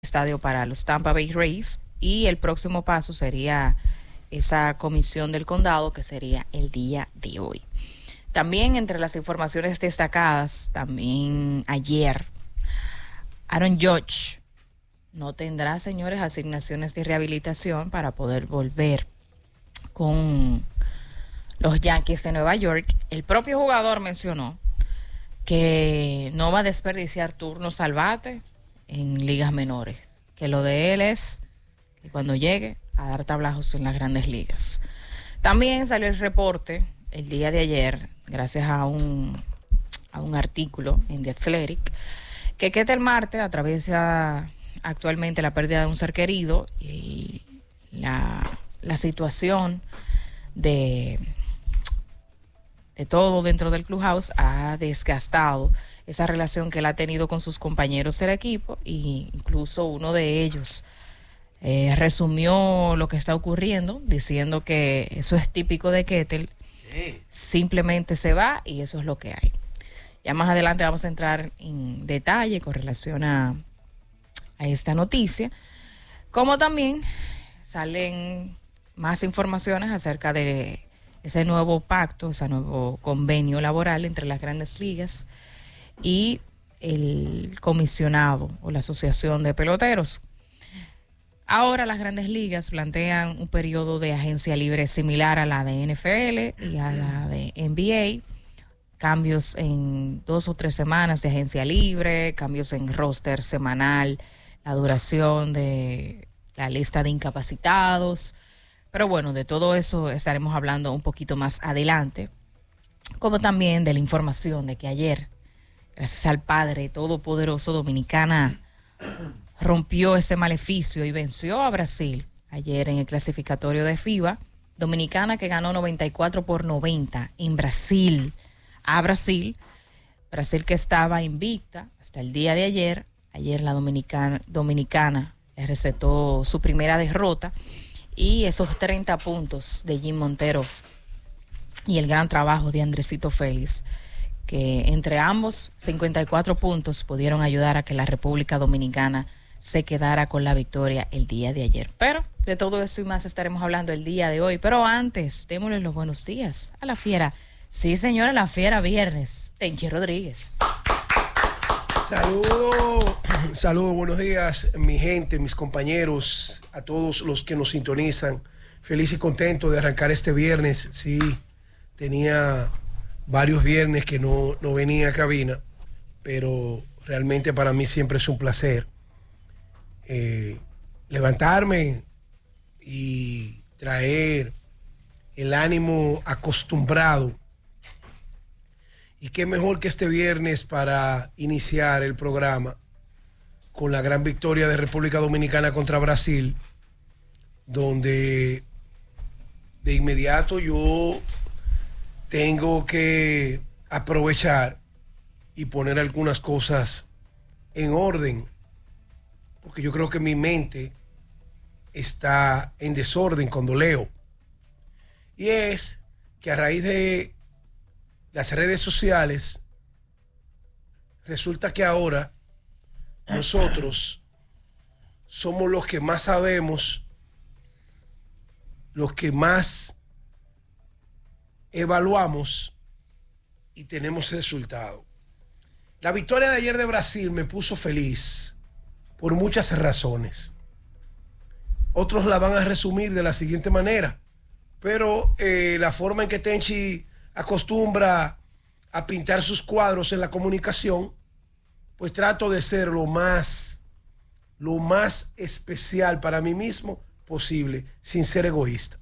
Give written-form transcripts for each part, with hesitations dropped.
estadio para los Tampa Bay Rays y el próximo paso sería esa comisión del condado que sería el día de hoy. También entre las informaciones destacadas, también ayer, Aaron Judge no tendrá, señores, asignaciones de rehabilitación para poder volver con los Yankees de Nueva York. El propio jugador mencionó que no va a desperdiciar turnos al bate en ligas menores, que lo de él es que cuando llegue a dar tablazos en las grandes ligas. También salió el reporte el día de ayer, gracias a un artículo en The Athletic, que Ketel Marte atraviesa actualmente la pérdida de un ser querido y la situación de todo dentro del clubhouse ha desgastado esa relación que él ha tenido con sus compañeros del equipo, e incluso uno de ellos resumió lo que está ocurriendo diciendo que eso es típico de Ketel, simplemente se va y eso es lo que hay. Ya más adelante vamos a entrar en detalle con relación a esta noticia, como también salen más informaciones acerca de ese nuevo pacto, ese nuevo convenio laboral entre las grandes ligas y el comisionado o la asociación de peloteros. Ahora las grandes ligas plantean un periodo de agencia libre similar a la de NFL y a la de NBA, cambios en 2 o 3 semanas de agencia libre, cambios en roster semanal, la duración de la lista de incapacitados. Pero bueno, de todo eso estaremos hablando un poquito más adelante, como también de la información de que ayer, gracias al Padre Todopoderoso, Dominicana rompió ese maleficio y venció a Brasil ayer en el clasificatorio de FIBA. Dominicana que ganó 94-90 en Brasil, a Brasil que estaba invicta hasta el día de ayer. Ayer la dominicana le recetó su primera derrota. Y esos 30 puntos de Jim Montero y el gran trabajo de Andresito Félix, que entre ambos 54 puntos pudieron ayudar a que la República Dominicana se quedara con la victoria el día de ayer. Pero de todo eso y más estaremos hablando el día de hoy. Pero antes, démosle los buenos días a la fiera. Sí, señora, la fiera viernes. Tenchi Rodríguez. Saludos, buenos días, mi gente, mis compañeros, a todos los que nos sintonizan. Feliz y contento de arrancar este viernes. Sí, tenía varios viernes que no venía a cabina, pero realmente para mí siempre es un placer levantarme y traer el ánimo acostumbrado. Y qué mejor que este viernes para iniciar el programa con la gran victoria de República Dominicana contra Brasil, donde de inmediato yo tengo que aprovechar y poner algunas cosas en orden, porque yo creo que mi mente está en desorden cuando leo. Y es que a raíz de las redes sociales, resulta que ahora nosotros somos los que más sabemos, los que más evaluamos y tenemos resultado. La victoria de ayer de Brasil me puso feliz por muchas razones. Otros la van a resumir de la siguiente manera, pero la forma en que Tenchi acostumbra a pintar sus cuadros en la comunicación, pues trato de ser lo más especial para mí mismo posible, sin ser egoísta.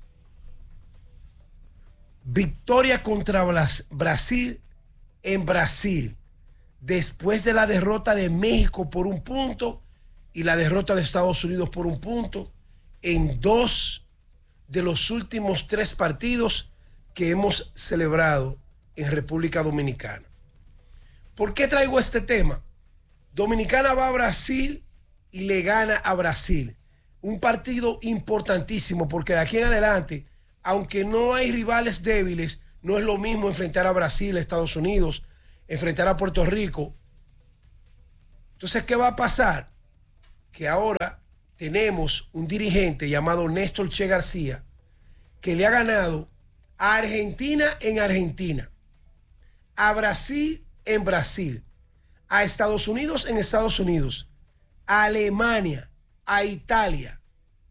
Victoria contra Brasil en Brasil, después de la derrota de México por 1 punto y la derrota de Estados Unidos por 1 punto, en 2 de los últimos 3 partidos que hemos celebrado en República Dominicana. ¿Por qué traigo este tema? Dominicana va a Brasil y le gana a Brasil. Un partido importantísimo porque de aquí en adelante, aunque no hay rivales débiles, no es lo mismo enfrentar a Brasil, a Estados Unidos, enfrentar a Puerto Rico. Entonces, ¿qué va a pasar? que ahora tenemos un dirigente llamado Néstor Che García que le ha ganado a Argentina en Argentina, a Brasil en Brasil, a Estados Unidos en Estados Unidos, a Alemania, a Italia.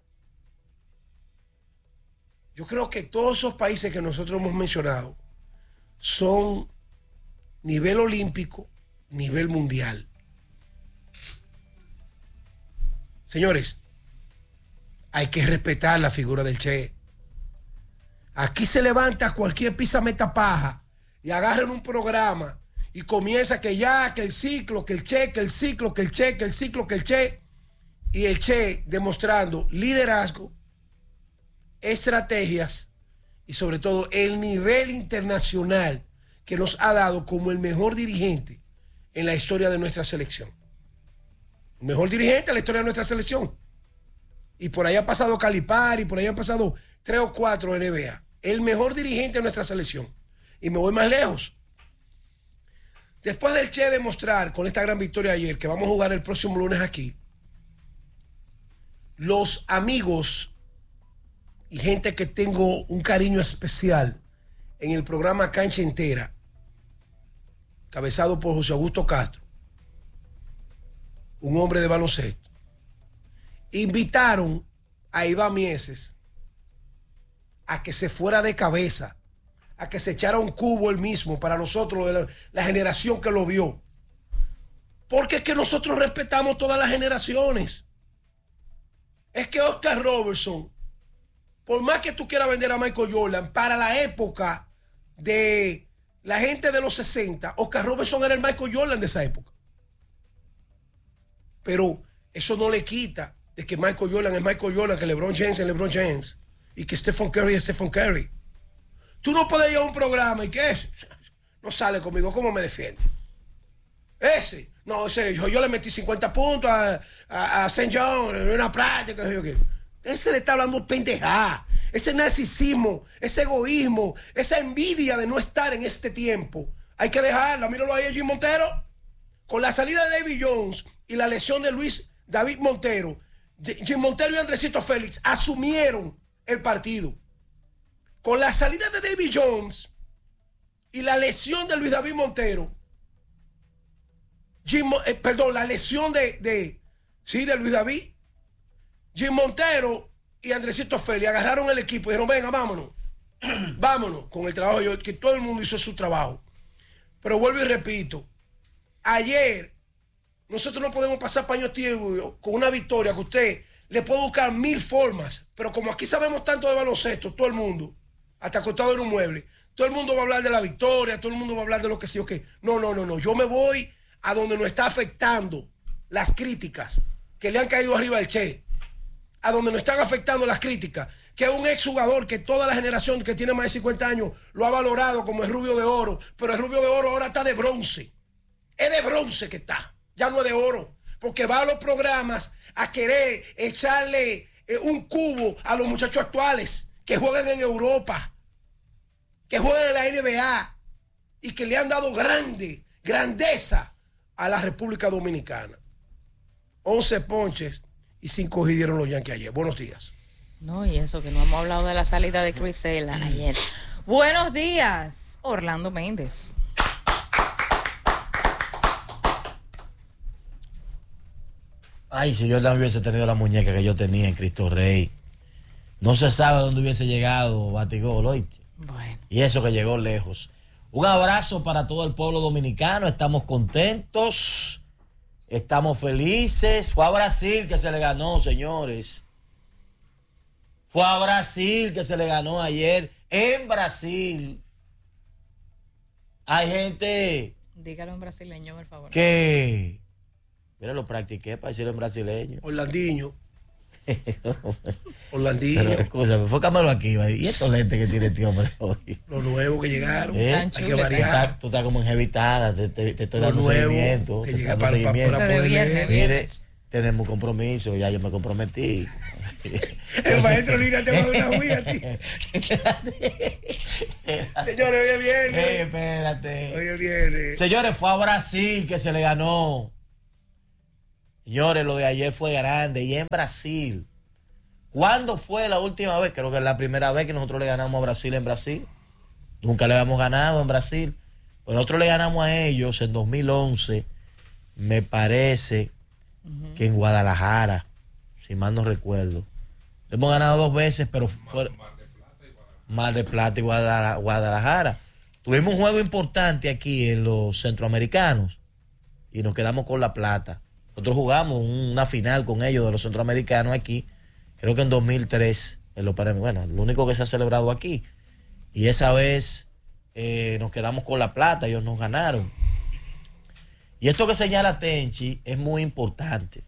Yo creo que todos esos países que nosotros hemos mencionado son nivel olímpico, nivel mundial. Señores, hay que respetar la figura del Che. Aquí se levanta cualquier pisa meta paja y agarran un programa y comienza que ya, que el ciclo, que el Che, que el ciclo, que el Che, que el ciclo, que el Che. Y el Che demostrando liderazgo, estrategias y sobre todo el nivel internacional que nos ha dado como el mejor dirigente en la historia de nuestra selección. El mejor dirigente en la historia de nuestra selección. Y por ahí ha pasado Calipari, por ahí han pasado 3 o 4 NBA. El mejor dirigente de nuestra selección. Y me voy más lejos. Después del Che demostrar con esta gran victoria ayer, que vamos a jugar el próximo lunes aquí, los amigos y gente que tengo un cariño especial en el programa Cancha Entera, cabezado por José Augusto Castro, un hombre de baloncesto, invitaron a Iván Mieses a que se fuera de cabeza, a que se echara un cubo él mismo para nosotros, la generación que lo vio. Porque es que nosotros respetamos todas las generaciones. Es que Oscar Robertson, por más que tú quieras vender a Michael Jordan, para la época de la gente de los 60, Oscar Robertson era el Michael Jordan de esa época. Pero eso no le quita de que Michael Jordan es Michael Jordan, que LeBron James es LeBron James, y que Stephen Curry es Stephen Curry. Tú no puedes ir a un programa y que ese no sale conmigo, ¿cómo me defiende? Ese, no, ese, yo le metí 50 puntos a St. John en una práctica. Ese le está hablando pendejada. Ese narcisismo, ese egoísmo, esa envidia de no estar en este tiempo, hay que dejarla. Míralo ahí a Jim Montero. Con la salida de David Jones y la lesión de Luis David Montero, Jim Montero y Andresito Félix asumieron el partido. Con la salida de David Jones y la lesión de Luis David Montero, la lesión de Luis David, Jim Montero y Andresito Félix agarraron el equipo y dijeron, venga, vámonos, vámonos con el trabajo, que todo el mundo hizo su trabajo. Pero vuelvo y repito, ayer nosotros no podemos pasar paño tibio con una victoria que usted le puede buscar 1000 formas, pero como aquí sabemos tanto de baloncesto, todo el mundo, hasta acostado en un mueble, todo el mundo va a hablar de la victoria, todo el mundo va a hablar de lo que sí o qué. No, yo me voy a donde nos está afectando las críticas que le han caído arriba al Che, a donde nos están afectando las críticas, que es un exjugador que toda la generación que tiene más de 50 años lo ha valorado como el Rubio de Oro, pero el Rubio de Oro ahora está de bronce. Es de bronce que está, ya no es de oro, porque va a los programas a querer echarle un cubo a los muchachos actuales que juegan en Europa, que juegan en la NBA y que le han dado grandeza a la República Dominicana. 11 ponches y 5 hits dieron los Yankees ayer. Buenos días. No, y eso que no hemos hablado de la salida de Chris Sale ayer. Buenos días, Orlando Méndez. Ay, si yo no hubiese tenido la muñeca que yo tenía en Cristo Rey, no se sabe dónde hubiese llegado Batigol, ¿oíste? Bueno. Y eso que llegó lejos. Un abrazo para todo el pueblo dominicano. Estamos contentos, estamos felices. Fue a Brasil que se le ganó, señores. Fue a Brasil que se le ganó ayer. En Brasil. Hay gente... Dígalo en brasileño, por favor. Que... Mira, lo practiqué para decirlo en brasileño. Orlandinho. Pero, escúchame, fócamelo aquí. ¿Y estos lentes que tiene este hombre hoy? Los nuevos que llegaron. Hay que variar. Tú estás como enjevitada. Te estoy dando seguimiento. Que llega para poder leer. Mire, tenemos un compromiso. Ya yo me comprometí. El maestro Lina te va a dar una huilla a ti. Señores, hoy es viernes. Espérate. Hoy es viernes. Señores, fue a Brasil que se le ganó. Señores, lo de ayer fue grande. Y en Brasil. ¿Cuándo fue la última vez? Creo que es la primera vez que nosotros le ganamos a Brasil en Brasil. Nunca le habíamos ganado en Brasil. Pues nosotros le ganamos a ellos en 2011, me parece que en Guadalajara, si mal no recuerdo. Le hemos ganado 2 veces, pero fue Mar del Plata y Guadalajara. Tuvimos un juego importante aquí en los centroamericanos y nos quedamos con la plata. Nosotros jugamos una final con ellos de los centroamericanos aquí, creo que en 2003, bueno, lo único que se ha celebrado aquí. Y esa vez nos quedamos con la plata, ellos nos ganaron. Y esto que señala Tenchi es muy importante.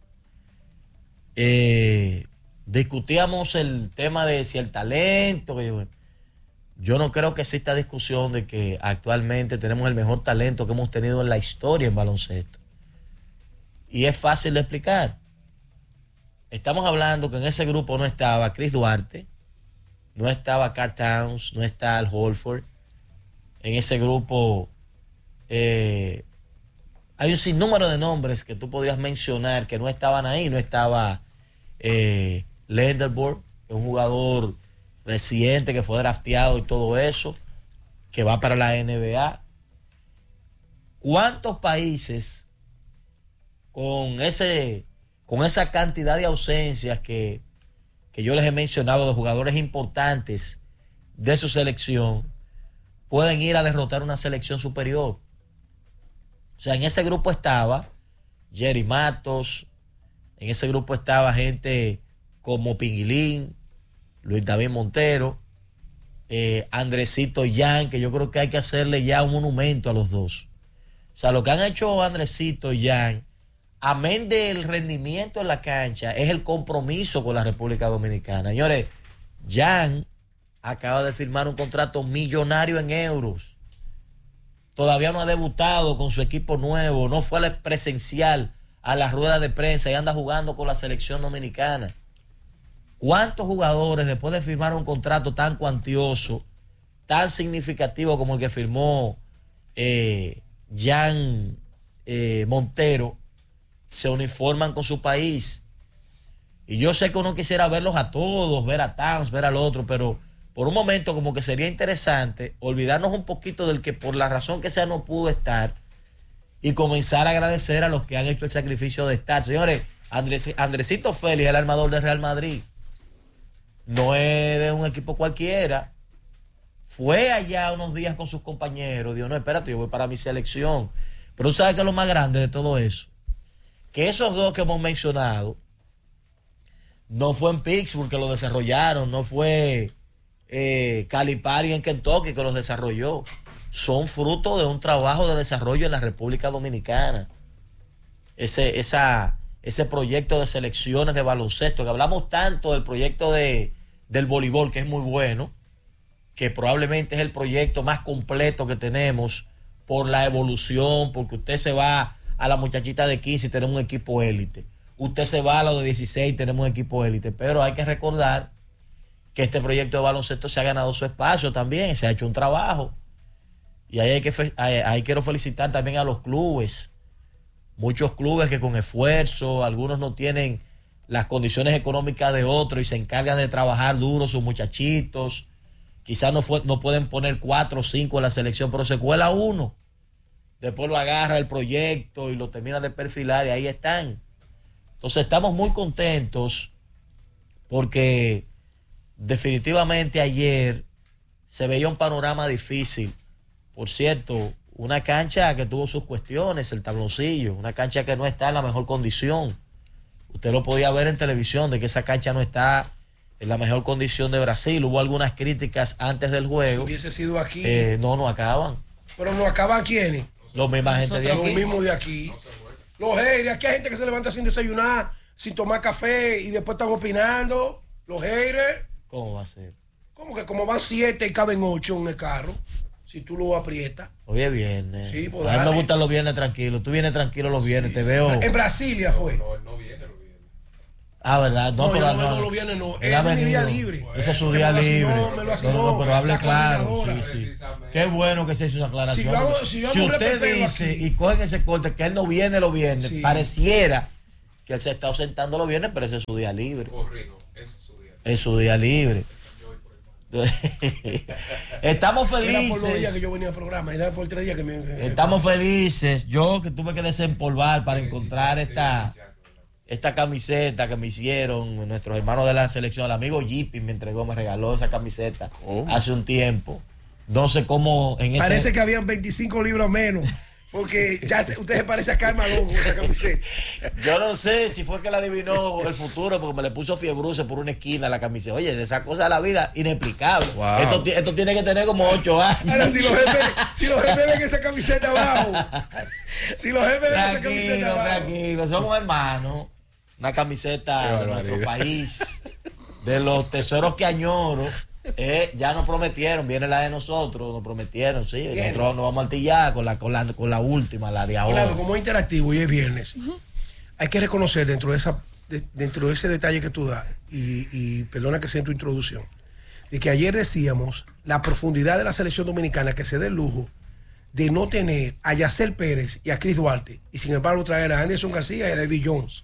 Discutíamos el tema de si el talento, yo no creo que exista discusión de que actualmente tenemos el mejor talento que hemos tenido en la historia en baloncesto. Y es fácil de explicar. Estamos hablando que en ese grupo no estaba Chris Duarte, no estaba Karl Towns, no está Al Horford. En ese grupo hay un sinnúmero de nombres que tú podrías mencionar que no estaban ahí. No estaba Lenderborg, que es un jugador reciente que fue drafteado y todo eso, que va para la NBA. ¿Cuántos países con esa cantidad de ausencias que yo les he mencionado de jugadores importantes de su selección pueden ir a derrotar una selección superior? O sea, en ese grupo estaba Jerry Matos, en ese grupo estaba gente como Pinguilín, Luis David Montero, Andresito Yan, que yo creo que hay que hacerle ya un monumento a los dos. O sea, lo que han hecho Andresito y Yan, amén del rendimiento en la cancha, es el compromiso con la República Dominicana. Señores, Yan acaba de firmar un contrato millonario en euros. Todavía no ha debutado con su equipo nuevo, no fue presencial a la rueda de prensa y anda jugando con la selección dominicana. ¿Cuántos jugadores, después de firmar un contrato tan cuantioso, tan significativo como el que firmó Yan Montero, se uniforman con su país? Y yo sé que uno quisiera verlos a todos, ver a Towns, ver al otro, pero por un momento como que sería interesante olvidarnos un poquito del que por la razón que sea no pudo estar y comenzar a agradecer a los que han hecho el sacrificio de estar. Señores, Andresito Félix, el armador de Real Madrid, no es de un equipo cualquiera. Fue allá unos días con sus compañeros, dijo, no, espérate, yo voy para mi selección. Pero tú sabes que es lo más grande de todo eso, que esos dos que hemos mencionado, no fue en Pittsburgh que lo desarrollaron, no fue Calipari en Kentucky que los desarrolló. Son fruto de un trabajo de desarrollo en la República Dominicana. Ese proyecto de selecciones de baloncesto, que hablamos tanto del proyecto del voleibol, que es muy bueno, que probablemente es el proyecto más completo que tenemos por la evolución, porque usted se va a la muchachita de 15 y tenemos un equipo élite. Usted se va a los de 16 y tenemos un equipo élite. Pero hay que recordar que este proyecto de baloncesto se ha ganado su espacio también, se ha hecho un trabajo. Y ahí quiero felicitar también a los clubes. Muchos clubes que con esfuerzo, algunos no tienen las condiciones económicas de otros y se encargan de trabajar duro sus muchachitos. Quizás no pueden poner 4 o 5 en la selección, pero se cuela uno. Después lo agarra el proyecto y lo termina de perfilar y ahí están. Entonces estamos muy contentos porque definitivamente ayer se veía un panorama difícil. Por cierto, una cancha que tuvo sus cuestiones, el tabloncillo, una cancha que no está en la mejor condición. Usted lo podía ver en televisión de que esa cancha no está en la mejor condición de Brasil. Hubo algunas críticas antes del juego. Si hubiese sido aquí. No acaban. Pero no acaban quiénes. Los mismos gente de aquí. Los mismos de aquí. Los haters, aquí hay gente que se levanta sin desayunar, sin tomar café y después están opinando. Los haters. ¿Cómo va a ser? ¿Cómo que como van 7 y caben 8 en el carro? Si tú lo aprietas. Hoy es viernes. Sí, pues a mí me gustan los viernes tranquilos. Tú vienes tranquilo los viernes, te veo. En Brasilia fue. No, él no viene los viernes. Ah, ¿verdad? No, yo no vengo los viernes, no. Él Es mi día libre. Ese es su día libre. Me lo asignó. No, pero hable la claro. coordinadora. Sí. Qué bueno que se hizo esa aclaración. Si yo hago un usted repeteo dice aquí, y cogen ese corte que él no viene los viernes, sí, pareciera que él se está ausentando los viernes, pero ese es su día libre. Corrijo, ese es su día libre. Es su día libre. Estamos Era por los días que felices. yo venía al programa, era por 3 días que me... Estamos felices. Yo que tuve que desempolvar para encontrar esta camiseta que me hicieron nuestros hermanos de la selección. El amigo Jippy me regaló esa camiseta hace un tiempo. No sé cómo en ese... Parece que habían 25 libras menos. Porque ya usted se parece a Karma Longo con esa camiseta. Yo no sé si fue que la adivinó el futuro, porque me le puso Fiebruce por una esquina la camiseta. Oye, de esa cosa de la vida, inexplicable. Wow. Esto tiene que tener como 8 años. Ahora, si los jefes ven esa camiseta abajo. Si los jefes ven esa camiseta abajo. Tranquilo, somos hermanos. Una camiseta de nuestro país, de los tesoros que añoro. Ya nos prometieron, viene la de nosotros, nos prometieron, sí. Nosotros nos vamos a altillar con la última, la de ahora. Claro, como es interactivo y es viernes, hay que reconocer dentro de ese detalle que tú das, y perdona que sea en tu introducción, de que ayer decíamos la profundidad de la selección dominicana, que se dé el lujo de no tener a Yacel Pérez y a Chris Duarte, y sin embargo traer a Anderson García y a David Jones.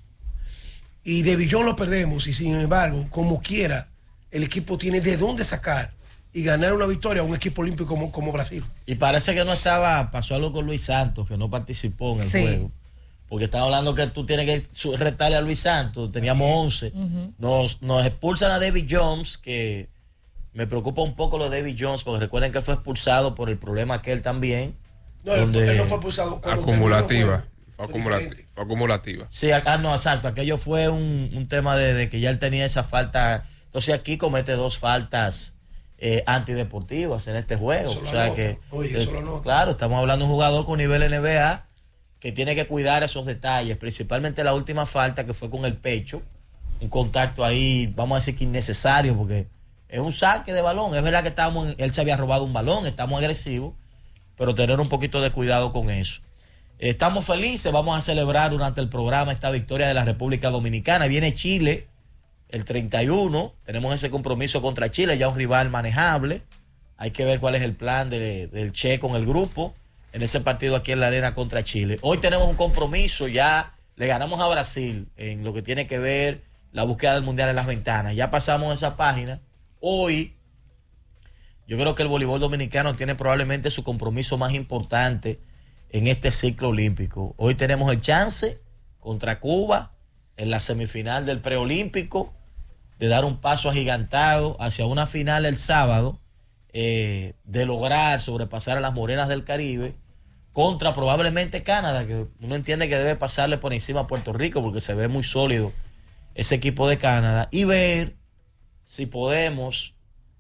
Y David Jones lo perdemos, y sin embargo, como quiera, el equipo tiene de dónde sacar y ganar una victoria a un equipo olímpico como Brasil. Y parece que pasó algo con Luis Santos, que no participó en el juego. Porque estaba hablando que tú tienes que retarle a Luis Santos, teníamos 11. Nos expulsan a David Jones, que me preocupa un poco lo de David Jones, porque recuerden que él fue expulsado por el problema aquel también. No, él no fue expulsado. Acumulativa. Fue acumulativa. Sí, no, exacto. Aquello fue un tema de que ya él tenía esa falta. Entonces aquí comete 2 faltas antideportivas en este juego. Eso o sea nota. que, Oye, eso lo nota. claro, estamos hablando de un jugador con nivel NBA que tiene que cuidar esos detalles, principalmente la última falta que fue con el pecho, un contacto ahí, vamos a decir que innecesario, porque es un saque de balón. Es verdad que él se había robado un balón, estamos agresivos, pero tener un poquito de cuidado con eso. Estamos felices, vamos a celebrar durante el programa esta victoria de la República Dominicana. Viene Chile el 31, tenemos ese compromiso contra Chile, ya un rival manejable. Hay que ver cuál es el plan del Che con el grupo en ese partido aquí en la arena contra Chile. Hoy tenemos un compromiso, ya le ganamos a Brasil en lo que tiene que ver la búsqueda del Mundial en las ventanas. Ya pasamos esa página. Hoy, yo creo que el voleibol dominicano tiene probablemente su compromiso más importante en este ciclo olímpico. Hoy tenemos el chance contra Cuba en la semifinal del preolímpico, de dar un paso agigantado hacia una final el sábado, de lograr sobrepasar a las Morenas del Caribe contra probablemente Canadá, que uno entiende que debe pasarle por encima a Puerto Rico porque se ve muy sólido ese equipo de Canadá, y ver si podemos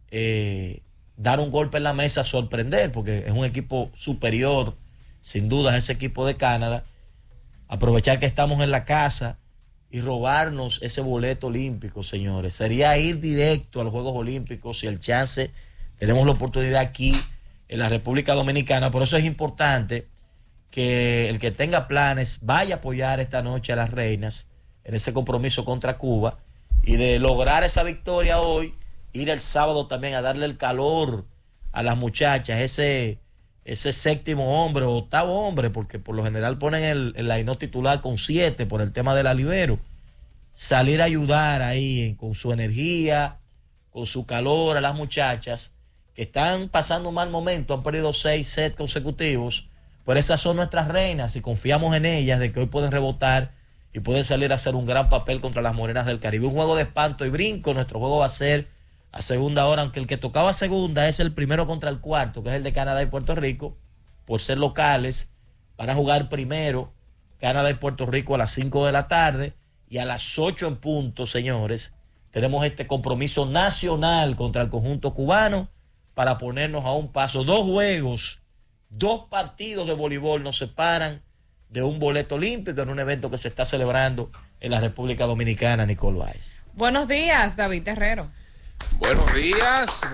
dar un golpe en la mesa, sorprender, porque es un equipo superior sin duda a ese equipo de Canadá, aprovechar que estamos en la casa y robarnos ese boleto olímpico, señores. Sería ir directo a los Juegos Olímpicos y el chance, tenemos la oportunidad aquí en la República Dominicana. Por eso es importante que el que tenga planes vaya a apoyar esta noche a las Reinas en ese compromiso contra Cuba, y de lograr esa victoria hoy, ir el sábado también a darle el calor a las muchachas, ese séptimo hombre o octavo hombre, porque por lo general ponen el line titular con 7 por el tema de la libero. Salir a ayudar ahí con su energía, con su calor a las muchachas que están pasando un mal momento, han perdido 6 sets consecutivos, pero esas son nuestras reinas y confiamos en ellas de que hoy pueden rebotar y pueden salir a hacer un gran papel contra las Morenas del Caribe. Un juego de espanto y brinco. Nuestro juego va a ser a segunda hora, aunque el que tocaba segunda es el primero contra el cuarto, que es el de Canadá y Puerto Rico, por ser locales. Van a jugar primero Canadá y Puerto Rico a las 5 de la tarde, y a las 8 en punto, señores, tenemos este compromiso nacional contra el conjunto cubano para ponernos a un paso. 2 juegos, 2 partidos de voleibol nos separan de un boleto olímpico en un evento que se está celebrando en la República Dominicana, Nicole Báez. Buenos días, David Terrero. Buenos días,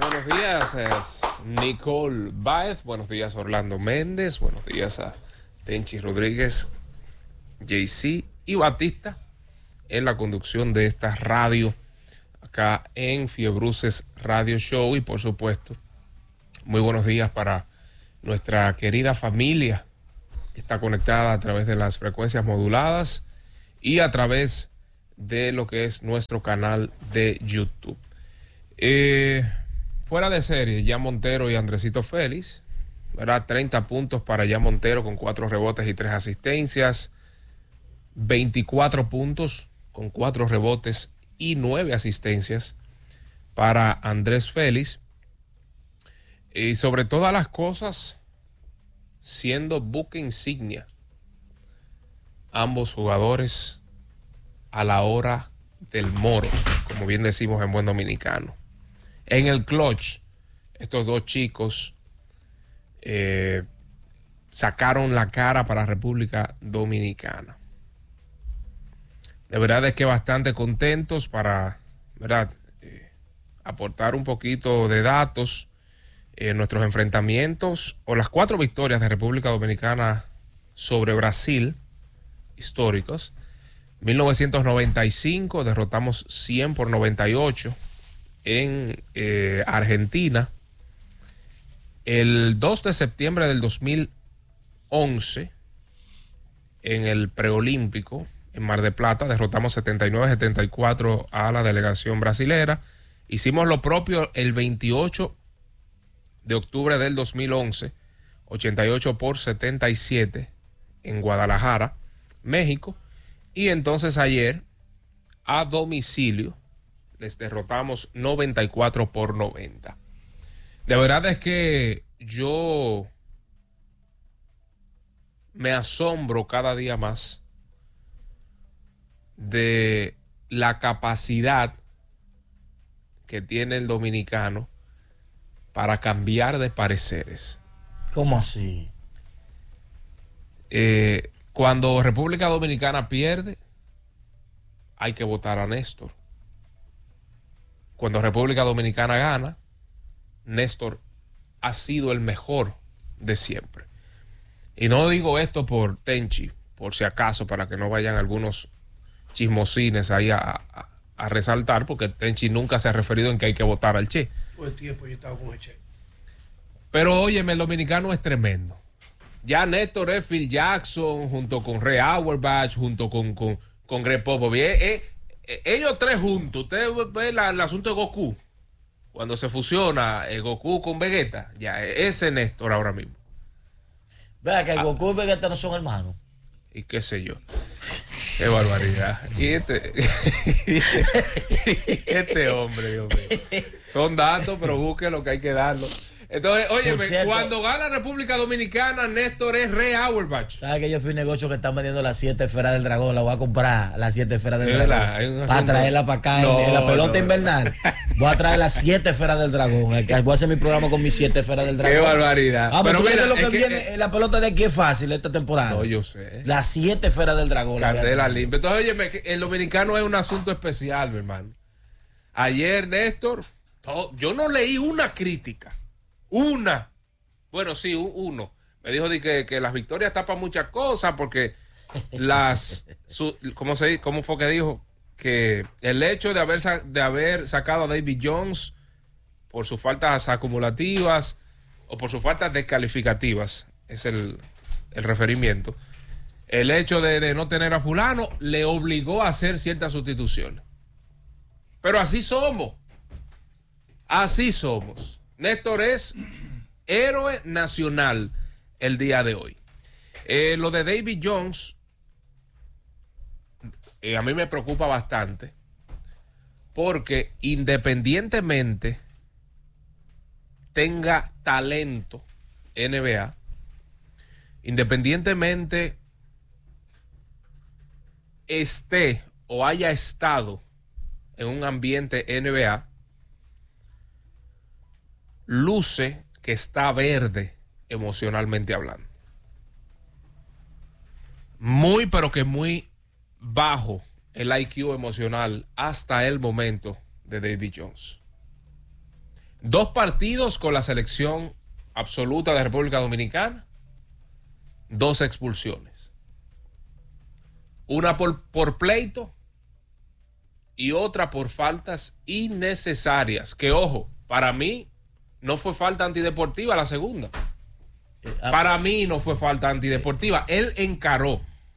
Nicole Báez, buenos días Orlando Méndez, buenos días a Tenchi Rodríguez, JC y Batista en la conducción de esta radio acá en Fiebruces Radio Show, y por supuesto muy buenos días para nuestra querida familia que está conectada a través de las frecuencias moduladas y a través de lo que es nuestro canal de YouTube. Fuera de serie, Jan Montero y Andresito Félix, ¿verdad? 30 puntos para Jan Montero con 4 rebotes y 3 asistencias, 24 puntos con 4 rebotes y 9 asistencias para Andrés Félix. Y sobre todas las cosas, siendo buque insignia, ambos jugadores a la hora del moro, como bien decimos en buen dominicano. En el clutch, estos dos chicos sacaron la cara para República Dominicana. De verdad es que bastante contentos para, ¿verdad? Aportar un poquito de datos en nuestros enfrentamientos o las 4 victorias de República Dominicana sobre Brasil históricos. 1995 derrotamos 100-98 en Argentina. El 2 de septiembre del 2011 en el preolímpico en Mar de Plata derrotamos 79-74 a la delegación brasilera. Hicimos lo propio el 28 de octubre del 2011, 88-77 en Guadalajara, México. Y entonces ayer, a domicilio, les derrotamos 94-90. De verdad es que yo me asombro cada día más de la capacidad que tiene el dominicano para cambiar de pareceres. ¿Cómo así? Cuando República Dominicana pierde, hay que votar a Néstor. Cuando República Dominicana gana, Néstor ha sido el mejor de siempre. Y no digo esto por Tenchi, por si acaso, para que no vayan algunos chismosines ahí a resaltar, porque Tenchi nunca se ha referido en que hay que votar al Che. Todo el tiempo yo estaba con el Che. Pero óyeme, el dominicano es tremendo. Ya Néstor es Phil Jackson, junto con Ray Auerbach, junto con Greg Popovich. Ellos tres juntos. Ustedes ven el asunto de Goku. Cuando se fusiona Goku con Vegeta. Ya, ese Néstor ahora mismo. Vea que Goku y Vegeta no son hermanos. Y qué sé yo. Qué barbaridad. Y este hombre, Dios mío. Son datos, pero busque lo que hay que darlo. Entonces, óyeme, cuando gana República Dominicana, Néstor es Ray Auerbach. ¿Sabes que yo fui un negocio que están vendiendo las 7 esferas del dragón? La voy a comprar, las 7 esferas del dragón. Para traerla para acá en la pelota invernal. Voy a traer las 7 esferas del dragón. Voy a hacer mi programa con mis 7 esferas del dragón. Qué barbaridad. Pero mira, lo que viene, la pelota de aquí es fácil esta temporada. No, yo sé. Las 7 esferas del dragón. Candela limpia. Entonces, óyeme, el dominicano es un asunto especial, mi hermano. Ayer, Néstor, yo no leí una crítica. Una. Bueno, sí, uno. Me dijo que las victorias tapan muchas cosas porque ¿cómo fue que dijo? Que el hecho de haber sacado a David Jones por sus faltas acumulativas o por sus faltas descalificativas, es el referimiento. El hecho de no tener a fulano le obligó a hacer ciertas sustituciones. Pero así somos. Así somos. Néstor es héroe nacional el día de hoy. Lo de David Jones a mí me preocupa bastante porque independientemente tenga talento NBA, independientemente esté o haya estado en un ambiente NBA, luce que está verde emocionalmente hablando. Muy, pero que muy bajo el IQ emocional hasta el momento de David Jones. 2 partidos con la selección absoluta de República Dominicana, 2 expulsiones. Una por pleito y otra por faltas innecesarias. Que ojo, para mí no fue falta antideportiva la segunda. Para mí no fue falta antideportiva. Él encaró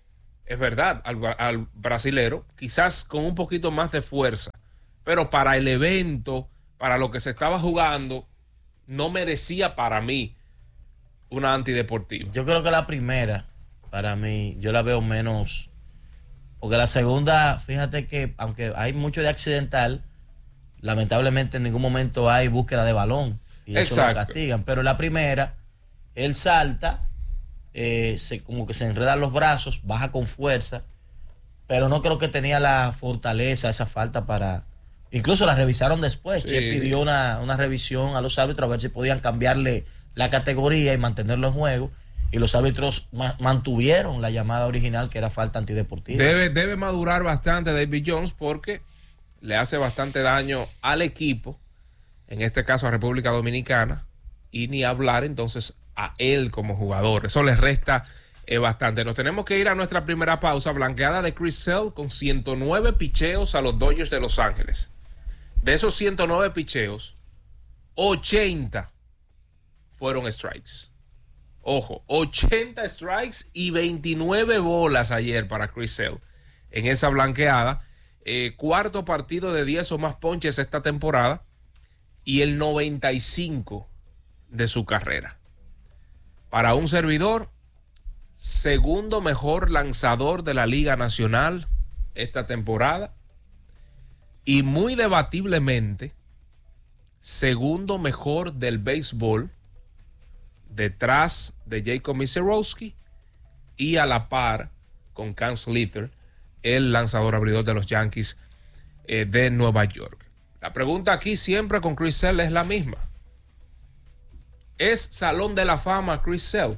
es verdad, al brasilero, quizás con un poquito más de fuerza, pero para el evento, para lo que se estaba jugando, no merecía para mí una antideportiva. Yo creo que la primera, para mí, yo la veo menos, porque la segunda, fíjate que aunque hay mucho de accidental, lamentablemente en ningún momento hay búsqueda de balón y eso lo castigan, pero la primera, él salta, como que se enredan los brazos, baja con fuerza, pero no creo que tenía la fortaleza, esa falta para... Incluso la revisaron después. Sí. Che pidió una revisión a los árbitros a ver si podían cambiarle la categoría y mantenerlo en juego, y los árbitros mantuvieron la llamada original, que era falta antideportiva. Debe madurar bastante David Jones, porque le hace bastante daño al equipo, en este caso a República Dominicana, y ni hablar entonces a él como jugador. Eso les resta bastante. Nos tenemos que ir a nuestra primera pausa. Blanqueada de Chris Sale con 109 picheos a los Dodgers de Los Ángeles. De esos 109 picheos, 80 fueron strikes. Ojo, 80 strikes y 29 bolas ayer para Chris Sale en esa blanqueada. Cuarto partido de 10 o más ponches esta temporada y el 95 de su carrera. Para un servidor, segundo mejor lanzador de la Liga Nacional esta temporada y muy debatiblemente segundo mejor del béisbol, detrás de Jacob Misiorowski y a la par con Cam Slither, el lanzador abridor de los Yankees de Nueva York. La pregunta aquí siempre con Chris Sale es la misma. ¿Es Salón de la Fama Chris Sale?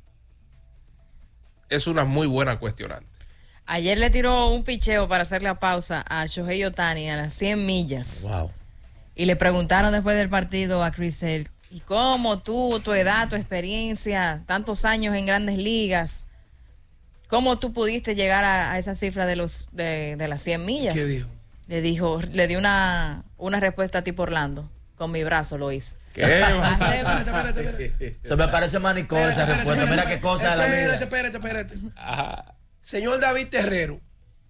Es una muy buena cuestionante. Ayer le tiró un picheo para hacer la pausa a Shohei Ohtani a las 100 millas. Wow. Y le preguntaron después del partido a Chris Sale, ¿y cómo tú, tu edad, tu experiencia, tantos años en Grandes Ligas, cómo tú pudiste llegar a esa cifra de las 100 millas? ¿Qué dijo? Le dio una respuesta tipo Orlando. Con mi brazo lo hice. ¿Qué? Espérate. Se me parece manicón esa respuesta. Mira qué cosa de la vida. Espérate. Ajá. Señor David Terrero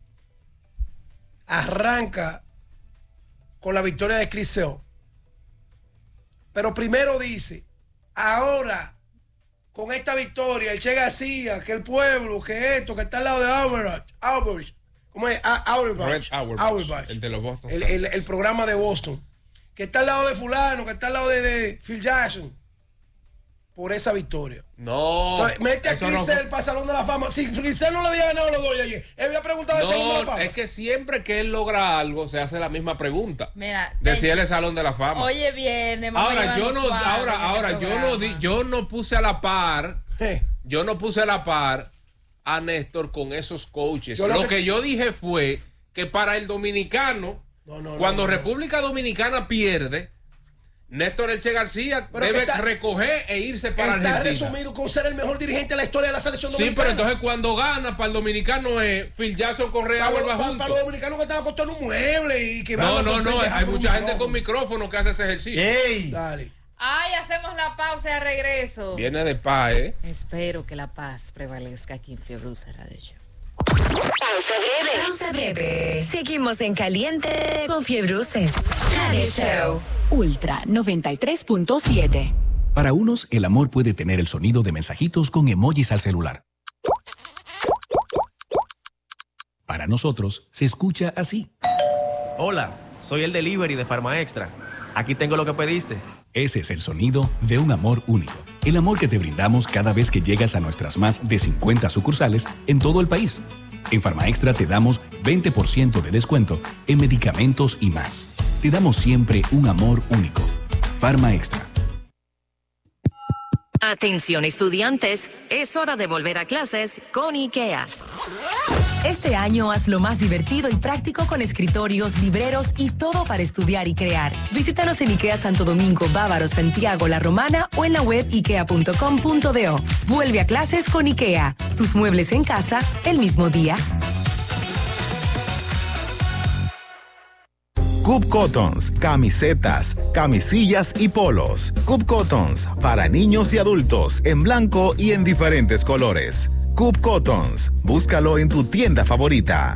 arranca con la victoria de Chris Sale, pero primero dice, ahora con esta victoria el Che García, que el pueblo, que esto, que está al lado de Auerbach, ¿cómo es? Auerbach, el de los Boston el programa de Boston, que está al lado de fulano, que está al lado de Phil Jackson, por esa victoria. No. Entonces, mete a Chris Sale para Salón de la Fama. Si Chris Sale no le había ganado los Dodgers ayer, él había preguntado de Salón de la Fama. Es que siempre que él logra algo, se hace la misma pregunta. Mira, de si él es Salón de la Fama. Oye, viene. Ahora, yo no puse a la par. Yo no puse a la par a Néstor con esos coaches. Lo que yo dije fue que para el dominicano, cuando República Dominicana pierde, Néstor El Che García debe recoger e irse para Argentina. Está resumido con ser el mejor dirigente de la historia de la selección dominicana. Sí, pero entonces cuando gana para el dominicano es Phil Jackson, Correa, para los dominicanos que están acostados en un mueble y que no, hay mucha gente con micrófono que hace ese ejercicio. ¡Ey! Dale. Ay, hacemos la pausa y a regreso. Viene de paz, Espero que la paz prevalezca aquí en Fiebrusa Radio Show. Pausa breve. Seguimos en caliente con Fiebruces Radio Show. Ultra 93.7. Para unos, el amor puede tener el sonido de mensajitos con emojis al celular. Para nosotros, se escucha así. Hola, soy el delivery de Farma Extra. Aquí tengo lo que pediste. Ese es el sonido de un amor único. El amor que te brindamos cada vez que llegas a nuestras más de 50 sucursales en todo el país. En Farma Extra te damos 20% de descuento en medicamentos y más. Te damos siempre un amor único. Farma Extra. Atención estudiantes, es hora de volver a clases con IKEA. Este año hazlo más divertido y práctico con escritorios, libreros y todo para estudiar y crear. Visítanos en IKEA Santo Domingo, Bávaro, Santiago, La Romana o en la web ikea.com.do. Vuelve a clases con IKEA. Tus muebles en casa el mismo día. Cub Cottons, camisetas, camisillas y polos. Cub Cottons, para niños y adultos, en blanco y en diferentes colores. Coop Cottons. Búscalo en tu tienda favorita.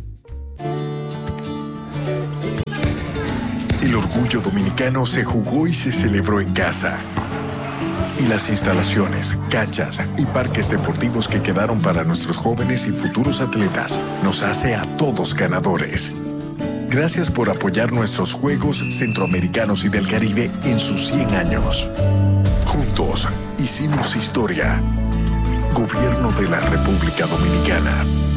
El orgullo dominicano se jugó y se celebró en casa. Y las instalaciones, canchas y parques deportivos que quedaron para nuestros jóvenes y futuros atletas nos hace a todos ganadores. Gracias por apoyar nuestros Juegos Centroamericanos y del Caribe en sus 100 años. Juntos hicimos historia. Gobierno de la República Dominicana.